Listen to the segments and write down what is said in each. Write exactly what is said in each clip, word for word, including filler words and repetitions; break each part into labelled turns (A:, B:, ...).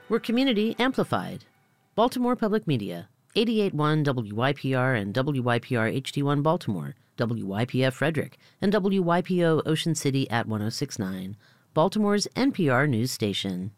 A: We're community amplified. Baltimore Public Media, eighty-eight point one W Y P R and W Y P R H D one Baltimore, W Y P F Frederick, and W Y P O Ocean City at one oh six point nine, Baltimore's N P R news station.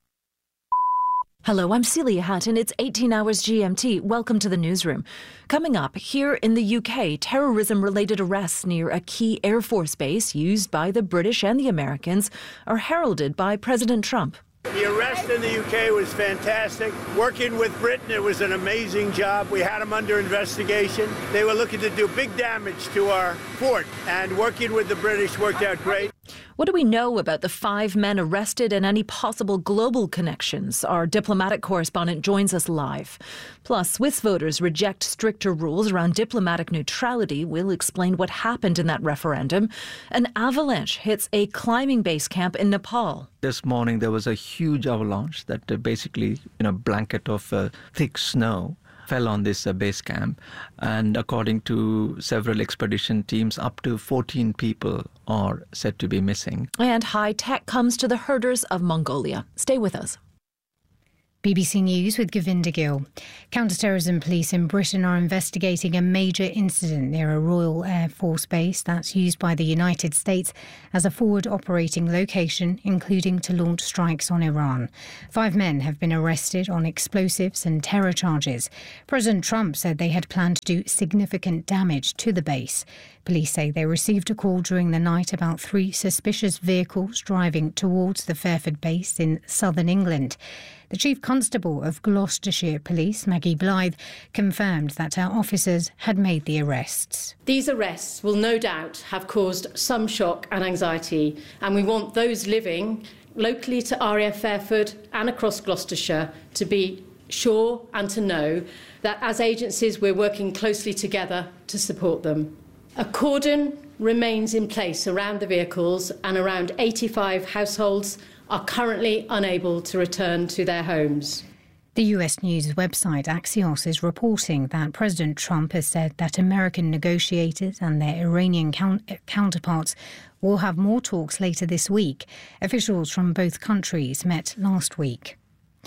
B: Hello, I'm Celia Hatton. It's eighteen hours G M T. Welcome to the newsroom. Coming up, here in the U K, terrorism-related arrests near a key Air Force base used by the British and the Americans are heralded by President Trump.
C: The arrest in the U K was fantastic. Working with Britain, it was an amazing job. We had them under investigation. They were looking to do big damage to our fort, and working with the British worked out great.
B: What do we know about the five men arrested and any possible global connections? Our diplomatic correspondent joins us live. Plus, Swiss voters reject stricter rules around diplomatic neutrality. We'll explain what happened in that referendum. An avalanche hits a climbing base camp in Nepal.
D: This morning there was a huge avalanche that uh, basically, you know, blanket of uh, thick snow fell on this uh, base camp, and according to several expedition teams, up to fourteen people are said to be missing.
B: And high tech comes to the herders of Mongolia. Stay with us.
E: B B C News with Govinda Gill. Counter-terrorism police in Britain are investigating a major incident near a Royal Air Force base that's used by the United States as a forward operating location, including to launch strikes on Iran. Five men have been arrested on explosives and terror charges. President Trump said they had planned to do significant damage to the base. Police say they received a call during the night about three suspicious vehicles driving towards the Fairford base in southern England. The Chief Constable of Gloucestershire Police, Maggie Blythe, confirmed that her officers had made the arrests.
F: These arrests will no doubt have caused some shock and anxiety, and we want those living locally to R A F Fairford and across Gloucestershire to be sure and to know that as agencies we're working closely together to support them. A cordon remains in place around the vehicles, and around eighty-five households are currently unable to return to their homes.
E: The U S news website Axios is reporting that President Trump has said that American negotiators and their Iranian count- counterparts will have more talks later this week. Officials from both countries met last week.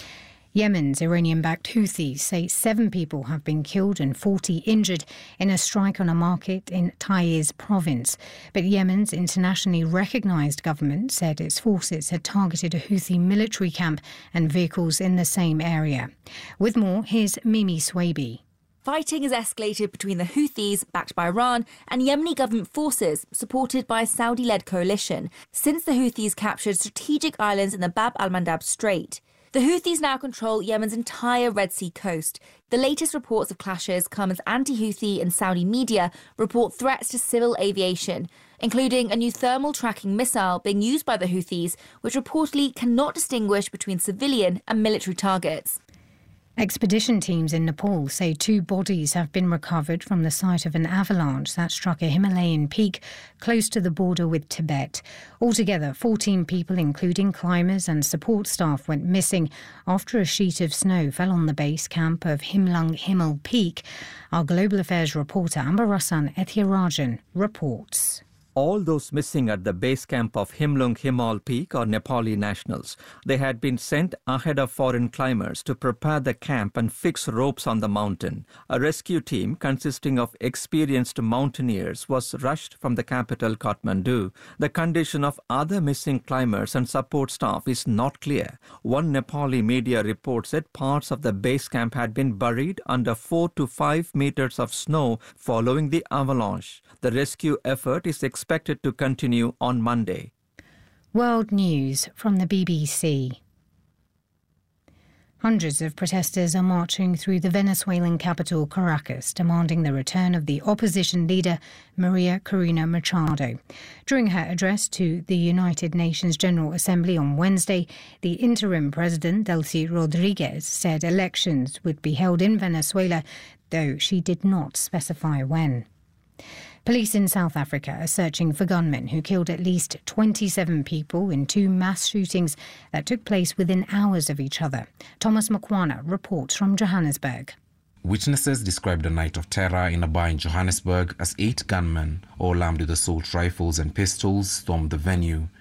E: Yemen's Iranian-backed Houthis say seven people have been killed and forty injured in a strike on a market in Taiz province. But Yemen's internationally recognised government said its forces had targeted a Houthi military camp and vehicles in the same area. With more, here's Mimi Swaby.
G: Fighting has escalated between the Houthis, backed by Iran, and Yemeni government forces, supported by a Saudi-led coalition, since the Houthis captured strategic islands in the Bab al-Mandab Strait. The Houthis now control Yemen's entire Red Sea coast. The latest reports of clashes come as anti-Houthi and Saudi media report threats to civil aviation, including a new thermal tracking missile being used by the Houthis, which reportedly cannot distinguish between civilian and military targets.
E: Expedition teams in Nepal say two bodies have been recovered from the site of an avalanche that struck a Himalayan peak close to the border with Tibet. Altogether, fourteen people, including climbers and support staff, went missing after a sheet of snow fell on the base camp of Himlung Himal Peak. Our Global Affairs reporter Ambarasan Ethirajan reports.
D: All those missing at the base camp of Himlung Himal Peak are Nepali nationals. They had been sent ahead of foreign climbers to prepare the camp and fix ropes on the mountain. A rescue team consisting of experienced mountaineers was rushed from the capital Kathmandu. The condition of other missing climbers and support staff is not clear. One Nepali media report said parts of the base camp had been buried under four to five meters of snow following the avalanche. The rescue effort is expected expected to continue on Monday.
E: World News from the B B C. Hundreds of protesters are marching through the Venezuelan capital Caracas, demanding the return of the opposition leader Maria Corina Machado. During her address to the United Nations General Assembly on Wednesday, the interim president, Delcy Rodriguez, said elections would be held in Venezuela, though she did not specify when. Police in South Africa are searching for gunmen who killed at least twenty-seven people in two mass shootings that took place within hours of each other. Thomas Makwana reports from Johannesburg.
H: Witnesses described a night of terror in a bar in Johannesburg as eight gunmen, all armed with assault rifles and pistols, stormed the venue.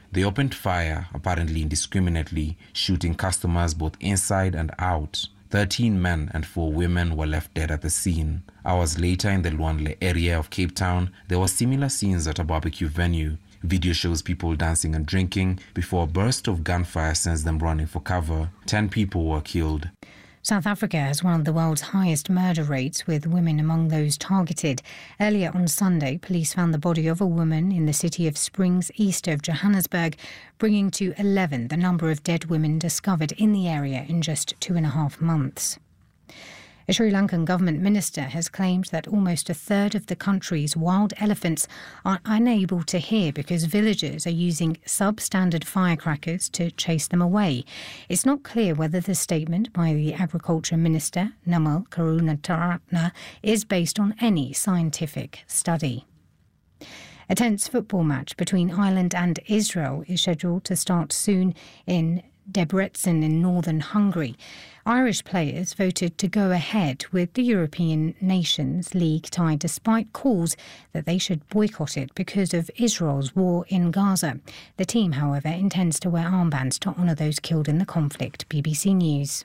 H: They opened fire, apparently indiscriminately, shooting customers both inside and out. Thirteen men and four women were left dead at the scene. Hours later, in the Luanle area of Cape Town, there were similar scenes at a barbecue venue. Video shows people dancing and drinking before a burst of gunfire sends them running for cover. Ten people were killed.
E: South Africa has one of the world's highest murder rates, with women among those targeted. Earlier on Sunday, police found the body of a woman in the city of Springs, east of Johannesburg, bringing to eleven the number of dead women discovered in the area in just two and a half months. A Sri Lankan government minister has claimed that almost a third of the country's wild elephants are unable to hear because villagers are using substandard firecrackers to chase them away. It's not clear whether the statement by the Agriculture Minister, Namal Karunaratne, is based on any scientific study. A tense football match between Ireland and Israel is scheduled to start soon in Debrecen in northern Hungary. Irish players voted to go ahead with the European Nations League tie despite calls that they should boycott it because of Israel's war in Gaza. The team, however, intends to wear armbands to honour those killed in the conflict. B B C News.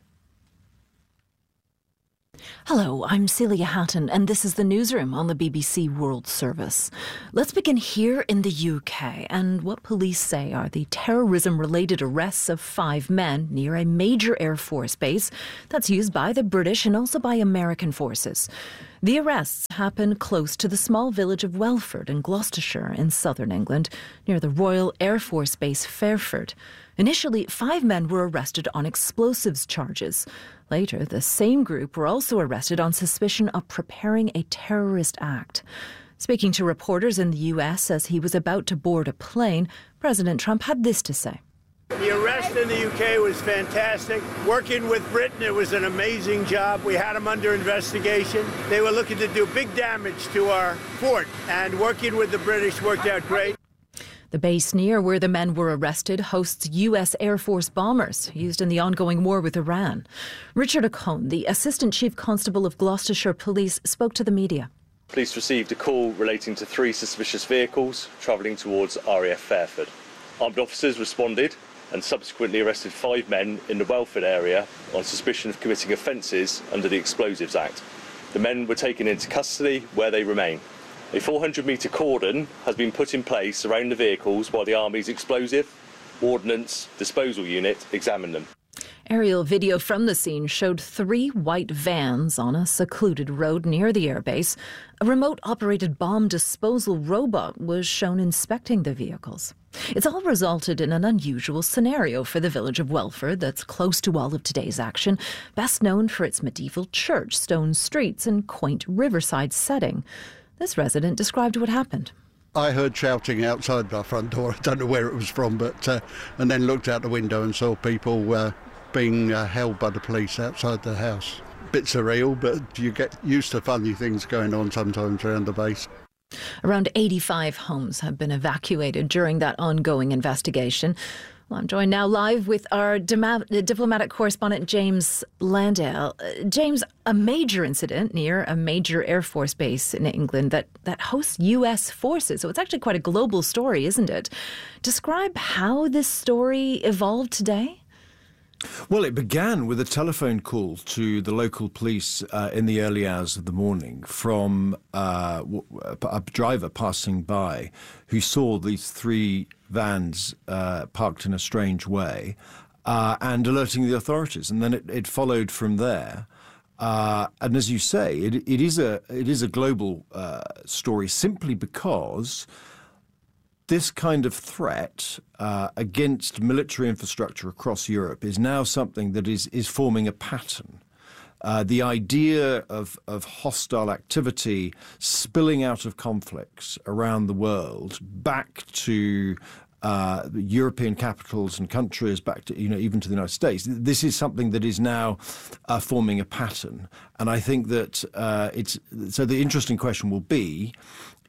B: Hello, I'm Celia Hatton, and this is the newsroom on the B B C World Service. Let's begin here in the U K and what police say are the terrorism-related arrests of five men near a major Air Force base that's used by the British and also by American forces. The arrests happen close to the small village of Welford in Gloucestershire in southern England, near the Royal Air Force Base Fairford. Initially, five men were arrested on explosives charges. Later, the same group were also arrested on suspicion of preparing a terrorist act. Speaking to reporters in the U S as he was about to board a plane, President Trump had this to say.
C: The arrest in the U K was fantastic. Working with Britain, it was an amazing job. We had them under investigation. They were looking to do big damage to our fort, and working with the British worked out great.
B: The base near where the men were arrested hosts U S Air Force bombers used in the ongoing war with Iran. Richard O'Cone, the Assistant Chief Constable of Gloucestershire Police, spoke to the media.
I: Police received a call relating to three suspicious vehicles travelling towards R A F Fairford. Armed officers responded and subsequently arrested five men in the Welford area on suspicion of committing offences under the Explosives Act. The men were taken into custody where they remain. A four hundred metre cordon has been put in place around the vehicles while the Army's explosive ordnance disposal unit examined them.
B: Aerial video from the scene showed three white vans on a secluded road near the airbase. A remote-operated bomb disposal robot was shown inspecting the vehicles. It's all resulted in an unusual scenario for the village of Welford that's close to all of today's action, best known for its medieval church, stone streets and quaint riverside setting. This resident described what happened.
J: I heard shouting outside our front door. I don't know where it was from, but uh, and then looked out the window and saw people uh, being uh, held by the police outside the house. Bit surreal, but you get used to funny things going on sometimes around the base.
B: Around eighty-five homes have been evacuated during that ongoing investigation. Well, I'm joined now live with our dima- diplomatic correspondent, James Landale. Uh, James, a major incident near a major Air Force base in England that, that hosts U S forces. So it's actually quite a global story, isn't it? Describe how this story evolved today.
K: Well, it began with a telephone call to the local police uh, in the early hours of the morning from uh, a driver passing by who saw these three vans uh, parked in a strange way uh, and alerting the authorities. And then it, it followed from there. Uh, and as you say, it, it is a it is a global uh, story simply because this kind of threat uh, against military infrastructure across Europe is now something that is, is forming a pattern. Uh, the idea of, of hostile activity spilling out of conflicts around the world back to uh, European capitals and countries, back to, you know, even to the United States. This is something that is now uh, forming a pattern. And I think that uh, it's, so the interesting question will be, is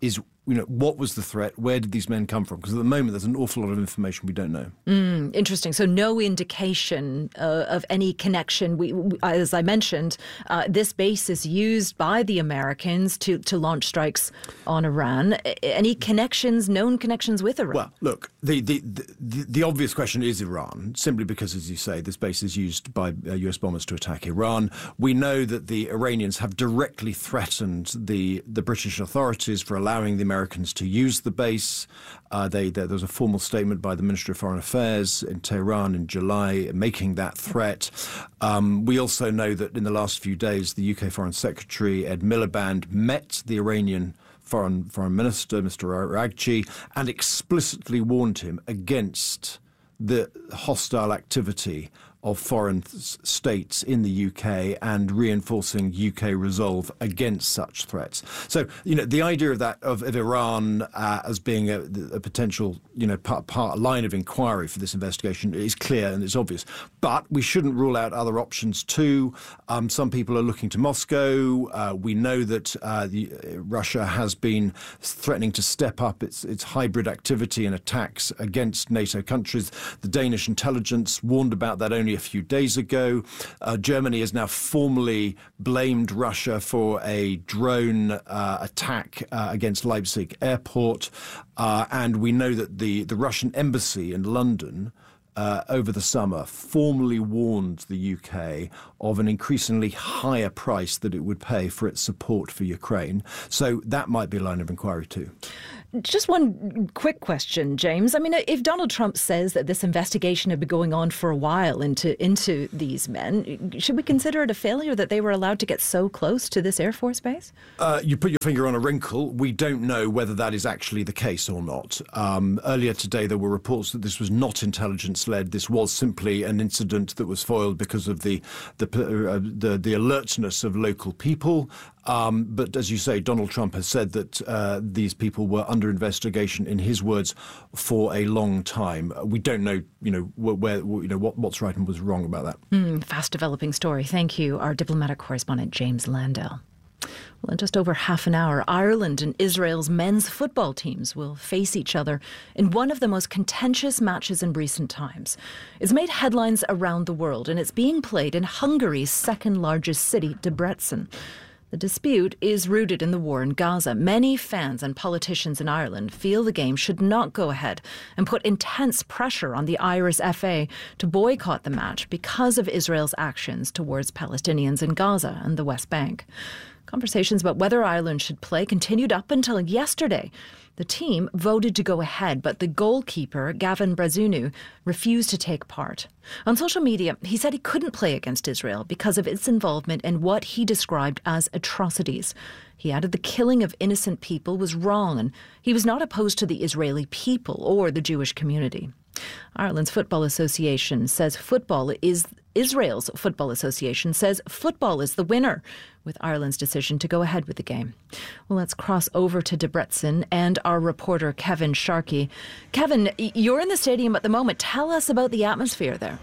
K: you know, what was the threat? Where did these men come from? Because at the moment, there's an awful lot of information we don't know.
B: Mm, interesting. So no indication uh, of any connection. We, we, as I mentioned, uh, this base is used by the Americans to, to launch strikes on Iran. Any connections, known connections with Iran?
K: Well, look, the, the, the, the obvious question is Iran, simply because, as you say, this base is used by uh, U S bombers to attack Iran. We know that the Iranians have directly threatened the, the British authorities for allowing the Americans to use the base. Uh, they, there was a formal statement by the Ministry of Foreign Affairs in Tehran in July making that threat. Um, we also know that in the last few days, the U K Foreign Secretary, Ed Miliband, met the Iranian Foreign, Foreign Minister, Mister Araghchi, and explicitly warned him against the hostile activity of foreign th- states in the U K and reinforcing U K resolve against such threats. So, you know, the idea of that of, of Iran uh, as being a, a potential, you know, part, part line of inquiry for this investigation is clear and it's obvious. But we shouldn't rule out other options too. Um, some people are looking to Moscow. Uh, we know that uh, the, uh, Russia has been threatening to step up its its hybrid activity and attacks against NATO countries. The Danish intelligence warned about that only a few days ago. Uh, Germany has now formally blamed Russia for a drone uh, attack uh, against Leipzig airport. Uh, and we know that the, the Russian embassy in London Uh, over the summer, formally warned the U K of an increasingly higher price that it would pay for its support for Ukraine. So that might be a line of inquiry too.
B: Just one quick question, James. I mean, if Donald Trump says that this investigation had been going on for a while into into these men, should we consider it a failure that they were allowed to get so close to this Air Force base?
K: Uh, you put your finger on a wrinkle. We don't know whether that is actually the case or not. Um, earlier today, there were reports that this was not intelligence-led. This was simply an incident that was foiled because of the the uh, the, the alertness of local people. Um, but as you say, Donald Trump has said that uh, these people were under investigation, in his words, for a long time. We don't know, you know, where, you know, what, what's right and what's wrong about that.
B: Mm, fast developing story. Thank you, our diplomatic correspondent, James Landell. Well, in just over half an hour, Ireland and Israel's men's football teams will face each other in one of the most contentious matches in recent times. It's made headlines around the world, and it's being played in Hungary's second largest city, Debrecen. The dispute is rooted in the war in Gaza. Many fans and politicians in Ireland feel the game should not go ahead and put intense pressure on the Irish F A to boycott the match because of Israel's actions towards Palestinians in Gaza and the West Bank. Conversations about whether Ireland should play continued up until yesterday. The team voted to go ahead, but the goalkeeper, Gavin Brazunu, refused to take part. On social media, he said he couldn't play against Israel because of its involvement in what he described as atrocities. He added the killing of innocent people was wrong, and he was not opposed to the Israeli people or the Jewish community. Ireland's Football Association says football is Israel's Football Association says football is the winner, with Ireland's decision to go ahead with the game. Well, let's cross over to Debrecen and our reporter, Kevin Sharkey. Kevin, you're in the stadium at the moment. Tell us about the atmosphere there.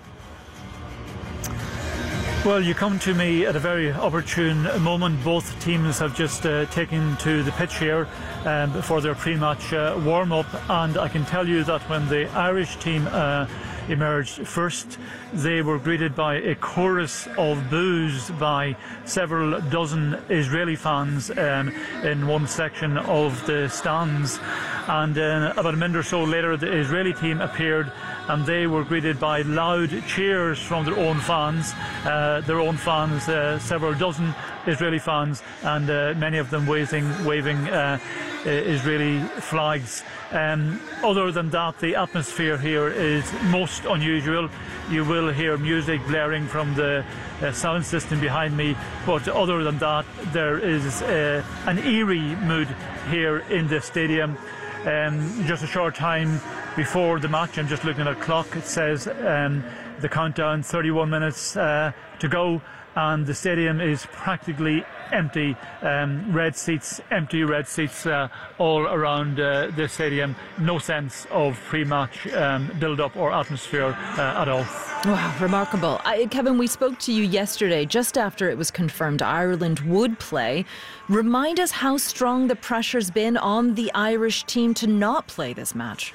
L: Well, you come to me at a very opportune moment. Both teams have just uh, taken to the pitch here um, for their pre-match uh, warm-up, and I can tell you that when the Irish team uh, emerged first, they were greeted by a chorus of boos by several dozen Israeli fans um, in one section of the stands. And uh, about a minute or so later, the Israeli team appeared, and they were greeted by loud cheers from their own fans, uh, their own fans, uh, several dozen Israeli fans, and uh, many of them waving, waving uh, Israeli flags. Um, other than that, the atmosphere here is most unusual. You will hear music blaring from the uh, sound system behind me, but other than that, there is uh, an eerie mood here in the stadium. Um, just a short time before the match, I'm just looking at a clock, it says um, the countdown, thirty-one minutes uh, to go, and the stadium is practically empty. Um, red seats, empty red seats uh, all around uh, the stadium. No sense of pre-match um, build-up or atmosphere uh, at all.
B: Wow, remarkable. I, Kevin, we spoke to you yesterday just after it was confirmed Ireland would play. Remind us how strong the pressure's been on the Irish team to not play this match.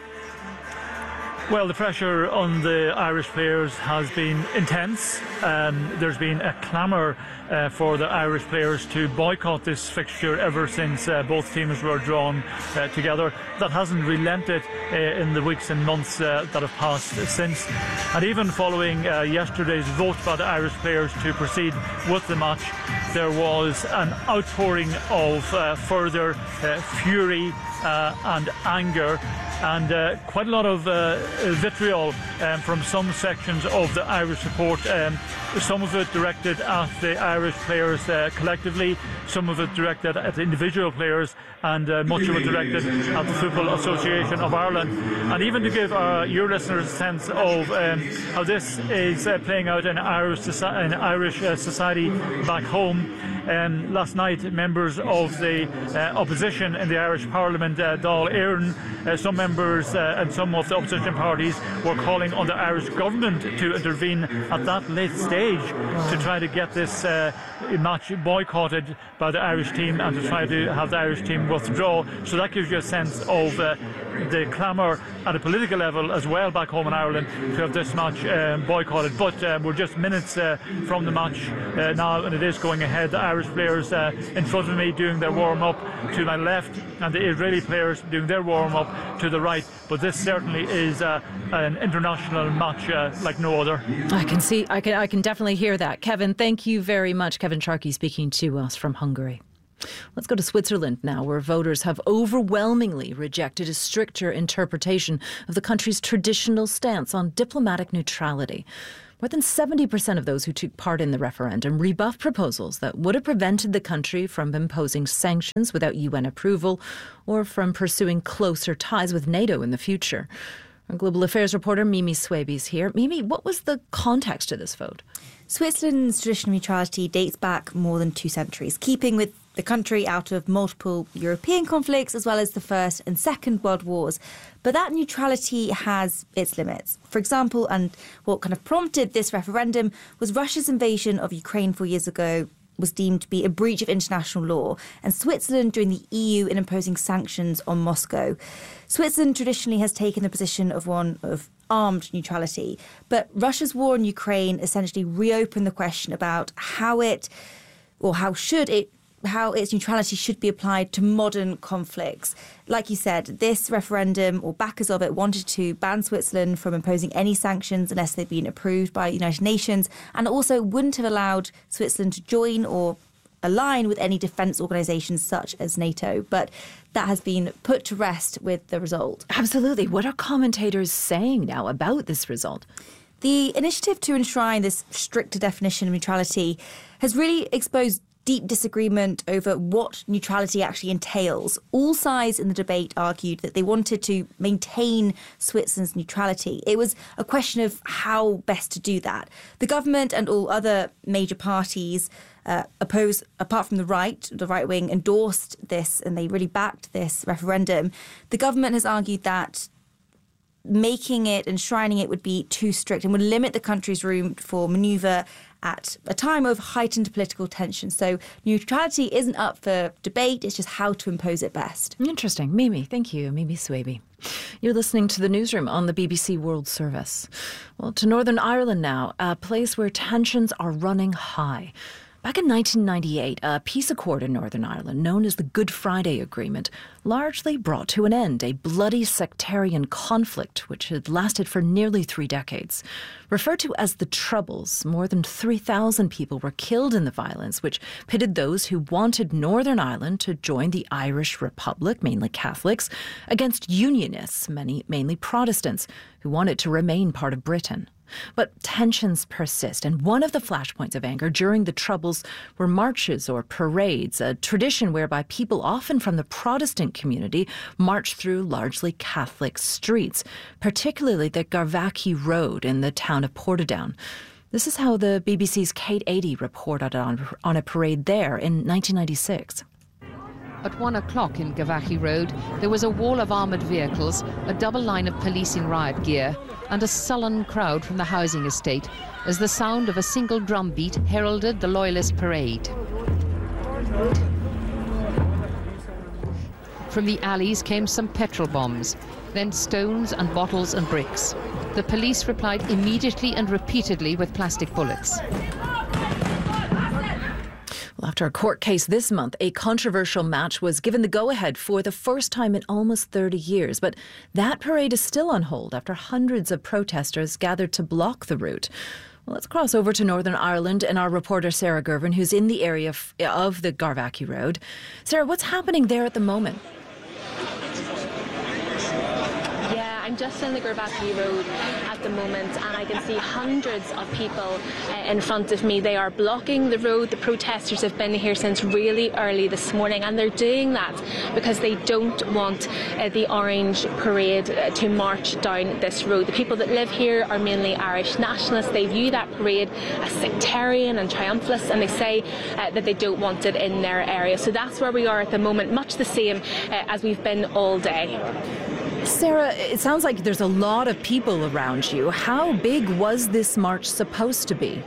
L: Well, the pressure on the Irish players has been intense. Um, there's been a clamour uh, for the Irish players to boycott this fixture ever since uh, both teams were drawn uh, together. That hasn't relented uh, in the weeks and months uh, that have passed since. And even following uh, yesterday's vote by the Irish players to proceed with the match, there was an outpouring of uh, further uh, fury uh, and anger, and uh, quite a lot of uh, vitriol um, from some sections of the Irish support. Um, some of it directed at the Irish players uh, collectively, some of it directed at individual players, and uh, much of it directed at the Football Association of Ireland. And even to give uh, your listeners a sense of um, how this is uh, playing out in Irish, soci- in Irish uh, society back home, um, last night members of the uh, opposition in the Irish Parliament, uh, Dáil Éireann, uh, some members uh, and some of the opposition parties were calling on the Irish government to intervene at that late stage to try to get this uh, match boycotted by the Irish team and to try to have the Irish team withdraw. So that gives you a sense of uh, the clamour at a political level as well back home in Ireland to have this match uh, boycotted. But uh, we're just minutes uh, from the match uh, now, and it is going ahead. The Irish players uh, in front of me doing their warm-up to my left, and the Israeli players doing their warm-up to the right. But this certainly is uh, an international match uh, like no other.
B: I can see, I can, I can definitely hear that. Kevin, thank you very much. Kevin Sharkey speaking to us from Hungary. Let's go to Switzerland now, where voters have overwhelmingly rejected a stricter interpretation of the country's traditional stance on diplomatic neutrality. More than seventy percent of those who took part in the referendum rebuffed proposals that would have prevented the country from imposing sanctions without U N approval or from pursuing closer ties with NATO in the future. Our global affairs reporter Mimi Swaby is here. Mimi, what was the context to this vote?
G: Switzerland's traditional neutrality dates back more than two centuries, keeping with the country out of multiple European conflicts as well as the First and Second World Wars. But that neutrality has its limits. For example, and what kind of prompted this referendum was Russia's invasion of Ukraine four years ago was deemed to be a breach of international law, and Switzerland joined the E U in imposing sanctions on Moscow. Switzerland traditionally has taken the position of one of armed neutrality, but Russia's war in Ukraine essentially reopened the question about how it, or how should it, how its neutrality should be applied to modern conflicts. Like you said, this referendum, or backers of it, wanted to ban Switzerland from imposing any sanctions unless they'd been approved by the United Nations, and also wouldn't have allowed Switzerland to join or align with any defence organisations such as NATO. But that has been put to rest with the result.
B: Absolutely. What are commentators saying now about this result?
G: The initiative to enshrine this stricter definition of neutrality has really exposed deep disagreement over what neutrality actually entails. All sides in the debate argued that they wanted to maintain Switzerland's neutrality. It was a question of how best to do that. The government and all other major parties uh, opposed, apart from the right, the right wing endorsed this and they really backed this referendum. The government has argued that making it, enshrining it would be too strict and would limit the country's room for manoeuvre at a time of heightened political tension. So neutrality isn't up for debate, it's just how to impose it best.
B: Interesting. Mimi, thank you. Mimi Swaby. You're listening to the Newsroom on the B B C World Service. Well, to Northern Ireland now, a place where tensions are running high. Back in nineteen ninety-eight, a peace accord in Northern Ireland, known as the Good Friday Agreement, largely brought to an end a bloody sectarian conflict which had lasted for nearly three decades. Referred to as the Troubles, more than three thousand people were killed in the violence, which pitted those who wanted Northern Ireland to join the Irish Republic, mainly Catholics, against Unionists, many mainly Protestants, who wanted to remain part of Britain. But tensions persist, and one of the flashpoints of anger during the Troubles were marches or parades, a tradition whereby people often from the Protestant community marched through largely Catholic streets, particularly the Garvaghy Road in the town of Portadown. This is how the B B C's Kate Adie reported on, on a parade there in nineteen ninety-six.
M: At one o'clock in Gavaki Road, there was a wall of armoured vehicles, a double line of police in riot gear, and a sullen crowd from the housing estate as the sound of a single drum beat heralded the Loyalist parade. From the alleys came some petrol bombs, then stones and bottles and bricks. The police replied immediately and repeatedly with plastic bullets.
B: Well, after a court case this month, a controversial match was given the go-ahead for the first time in almost thirty years. But that parade is still on hold after hundreds of protesters gathered to block the route. Well, let's cross over to Northern Ireland and our reporter Sarah Girvin, who's in the area of the Garvaki Road. Sarah, what's happening there at the moment?
N: I'm just on the Garvaki Road at the moment, and I can see hundreds of people uh, in front of me. They are blocking the road. The protesters have been here since really early this morning, and they're doing that because they don't want uh, the Orange Parade uh, to march down this road. The people that live here are mainly Irish nationalists. They view that parade as sectarian and triumphalist, and they say uh, that they don't want it in their area. So that's where we are at the moment, much the same uh, as we've been all day.
B: Sarah, it sounds like there's a lot of people around you. How big was this march supposed to be?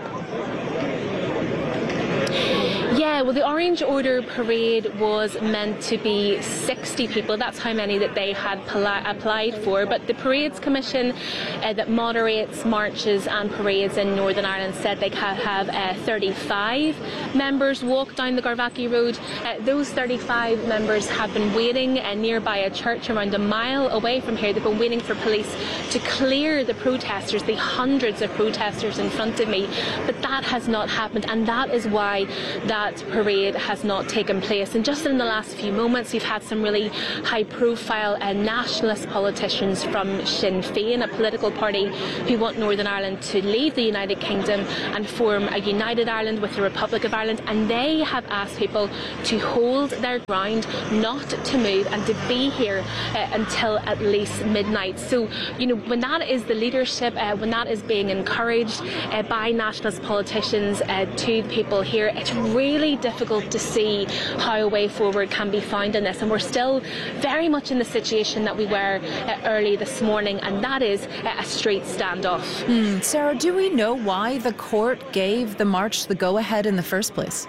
N: Yeah, well, the Orange Order parade was meant to be sixty people. That's how many that they had pl- applied for. But the Parades Commission uh, that moderates marches and parades in Northern Ireland said they can have uh, thirty-five members walk down the Garvaki Road. Uh, those thirty-five members have been waiting uh, nearby a church around a mile away from here. They've been waiting for police to clear the protesters, the hundreds of protesters in front of me. But that has not happened, and that is why that parade has not taken place. And just in the last few moments, we've had some really high-profile uh, nationalist politicians from Sinn Féin, a political party who want Northern Ireland to leave the United Kingdom and form a united Ireland with the Republic of Ireland. And they have asked people to hold their ground, not to move, and to be here uh, until at least midnight. So, you know, when that is the leadership, uh, when that is being encouraged uh, by nationalist politicians uh, to the people here, it's really difficult to see how a way forward can be found in this, and we're still very much in the situation that we were uh, early this morning, and that is uh, a street standoff.
B: Mm. Sarah, do we know why the court gave the march the go-ahead in the first place?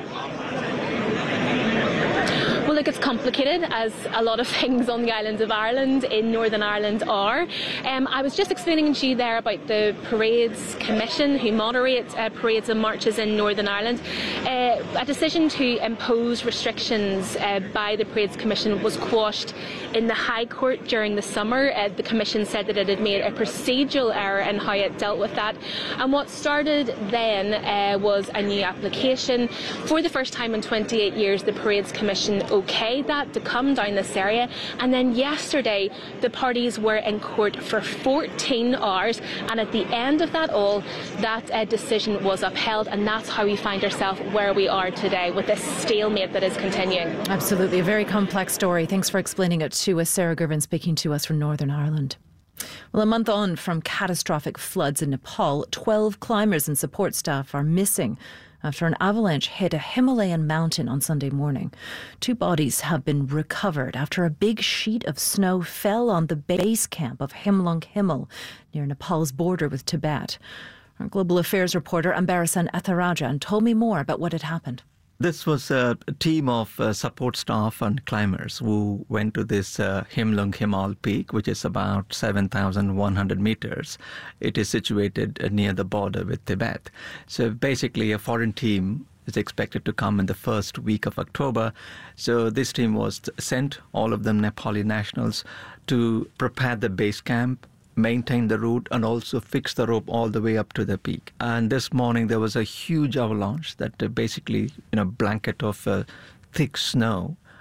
N: Well, look, it's complicated, as a lot of things on the islands of Ireland, in Northern Ireland, are. Um, I was just explaining to you there about the Parades Commission, who moderate uh, parades and marches in Northern Ireland. Uh, a decision to impose restrictions uh, by the Parades Commission was quashed in the High Court during the summer. Uh, the Commission said that it had made a procedural error in how it dealt with that. And what started then uh, was a new application. For the first time in twenty-eight years, the Parades Commission okayed that to come down this area, and then yesterday the parties were in court for fourteen hours, and at the end of that all, that uh, decision was upheld, and that's how we find ourselves where we are today, with this stalemate that is continuing.
B: Absolutely, a very complex story. Thanks for explaining it to us. Sarah Girvin speaking to us from Northern Ireland. Well, a month on from catastrophic floods in Nepal, twelve climbers and support staff are missing after an avalanche hit a Himalayan mountain on Sunday morning. Two bodies have been recovered after a big sheet of snow fell on the base camp of Himlung Himal near Nepal's border with Tibet. Our Global Affairs reporter Ambarasan Etharajan told me more about what had happened.
D: This was a team of uh, support staff and climbers who went to this uh, Himlung Himal peak, which is about seven thousand one hundred meters. It is situated uh, near the border with Tibet. So basically a foreign team is expected to come in the first week of October. So this team was sent, all of them Nepali nationals, to prepare the base camp, maintain the route, and also fix the rope all the way up to the peak. And this morning there was a huge avalanche that uh, basically, you know, blanket of uh, thick snow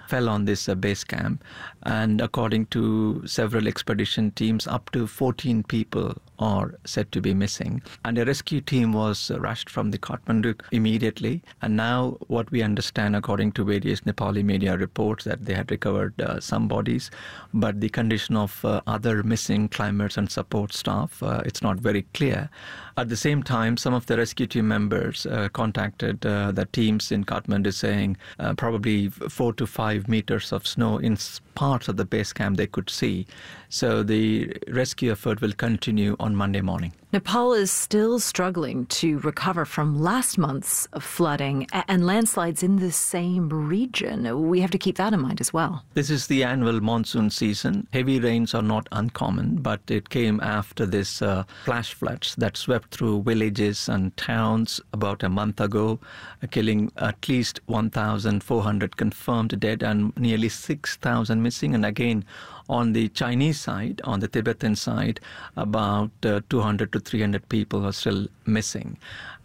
D: fell on this uh, base camp. And according to several expedition teams, up to fourteen people are said to be missing. And a rescue team was rushed from the Kathmandu immediately. And now what we understand, according to various Nepali media reports, that they had recovered uh, some bodies, but the condition of uh, other missing climbers and support staff, uh, it's not very clear. At the same time, some of the rescue team members uh, contacted uh, the teams in Kathmandu saying uh, probably four to five meters of snow in parts of the base camp they could see. So the rescue effort will continue on Monday morning.
B: Nepal is still struggling to recover from last month's flooding and landslides in the same region. We have to keep that in mind as well.
D: This is the annual monsoon season. Heavy rains are not uncommon, but it came after this uh, flash floods that swept through villages and towns about a month ago, uh, killing at least one thousand four hundred confirmed dead and nearly six thousand missing. And again, on the Chinese side, on the Tibetan side, about uh, two hundred to three hundred people are still missing.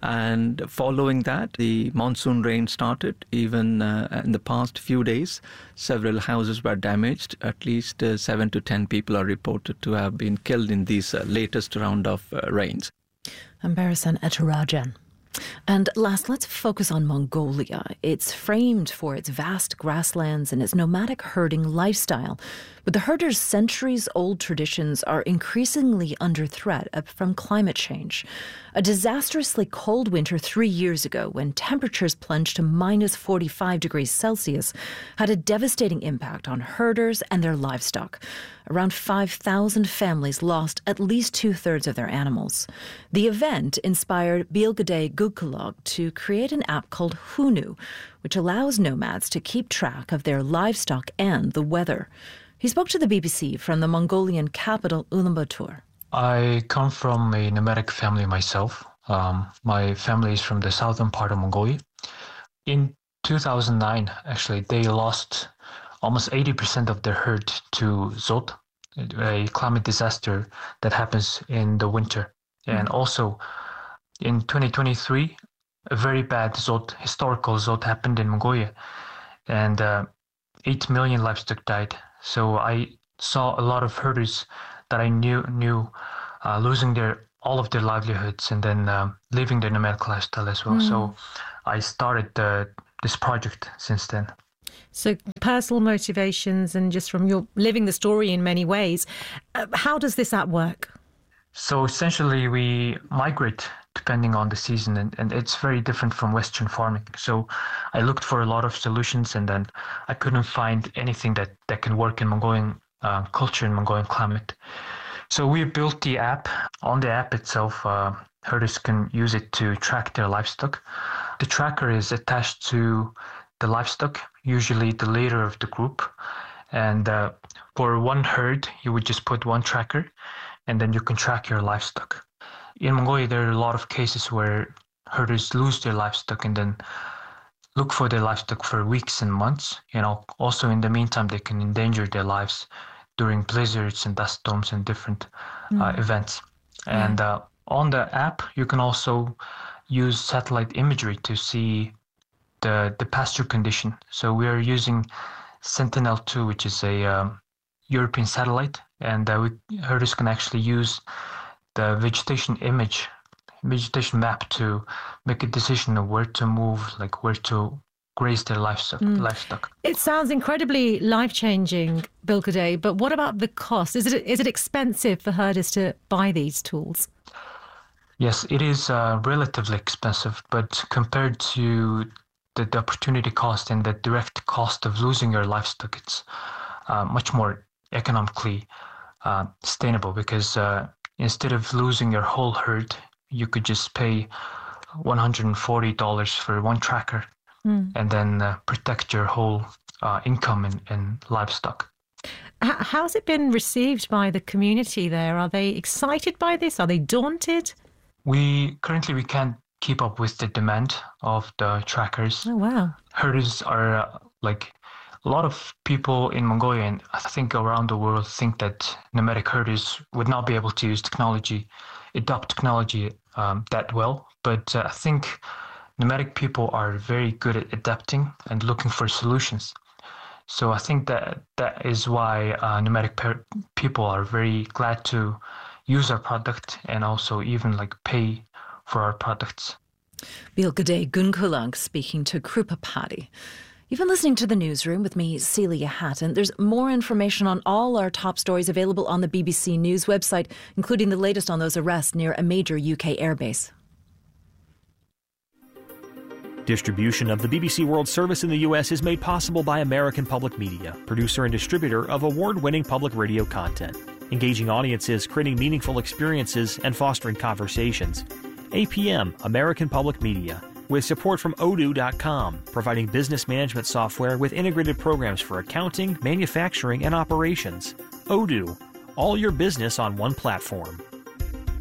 D: And following that, the monsoon rain started. Even uh, in the past few days, several houses were damaged. At least uh, seven to ten people are reported to have been killed in these uh, latest round of uh, rains.
B: Ambarasan Etarajan. And last, let's focus on Mongolia. It's framed for its vast grasslands and its nomadic herding lifestyle. But the herders' centuries-old traditions are increasingly under threat from climate change. A disastrously cold winter three years ago, when temperatures plunged to minus forty-five degrees Celsius, had a devastating impact on herders and their livestock. Around five thousand families lost at least two-thirds of their animals. The event inspired Bilgade Gugkulog to create an app called Hunu, which allows nomads to keep track of their livestock and the weather. He spoke to the B B C from the Mongolian capital, Ulaanbaatar.
O: I come from a nomadic family myself. Um, my family is from the southern part of Mongolia. In two thousand nine, actually, they lost almost eighty percent of their herd to Zot, a climate disaster that happens in the winter. Mm. And also, in twenty twenty-three, a very bad Zot, historical Zot happened in Mongolia, and uh, eight million livestock died. So I saw a lot of herders that I knew knew uh, losing their all of their livelihoods and then um, living their nomadic lifestyle as well. Mm. So I started uh, this project since then.
P: So personal motivations and just from your living the story in many ways. Uh, how does this app work?
O: So essentially we migrate depending on the season, and, and it's very different from Western farming. So I looked for a lot of solutions, and then I couldn't find anything that, that can work in Mongolian uh, culture and Mongolian climate. So we built the app. On the app itself, uh, herders can use it to track their livestock. The tracker is attached to the livestock, usually the leader of the group. And uh, for one herd, you would just put one tracker, and then you can track your livestock. In Mongolia, there are a lot of cases where herders lose their livestock and then look for their livestock for weeks and months. You know, also in the meantime, they can endanger their lives during blizzards and dust storms and different mm. uh, events. Yeah. And uh, on the app, you can also use satellite imagery to see the the pasture condition. So we are using Sentinel two, which is a um, European satellite, and uh, we, herders can actually use the vegetation image, vegetation map to make a decision of where to move, like where to graze their livestock. Mm. livestock.
P: It sounds incredibly life-changing, Bilgade, but what about the cost? Is it is it expensive for herders to buy these tools?
O: Yes, it is uh, relatively expensive, but compared to the, the opportunity cost and the direct cost of losing your livestock, it's uh, much more economically uh, sustainable, because uh, instead of losing your whole herd, you could just pay one hundred forty dollars for one tracker mm. and then uh, protect your whole uh, income in, in livestock.
P: How's it been received by the community there? Are they excited by this? Are they daunted?
O: We currently we can't keep up with the demand of the trackers.
P: Oh, wow.
O: Herders are uh, like a lot of people in Mongolia, and I think around the world, think that nomadic herders would not be able to use technology, adopt technology um, that well. But uh, I think nomadic people are very good at adapting and looking for solutions. So I think that that is why uh, nomadic per- people are very glad to use our product and also even like pay for our products.
B: Bilkade Gunkulang speaking to Krupa Paddy. You've been listening to The Newsroom with me, Celia Hatton. There's more information on all our top stories available on the B B C News website, including the latest on those arrests near a major U K airbase.
Q: Distribution of the B B C World Service in the U S is made possible by American Public Media, producer and distributor of award-winning public radio content, engaging audiences, creating meaningful experiences, and fostering conversations. A P M, American Public Media, with support from odoo dot com, providing business management software with integrated programs for accounting, manufacturing, and operations. Odoo, all your business on one platform.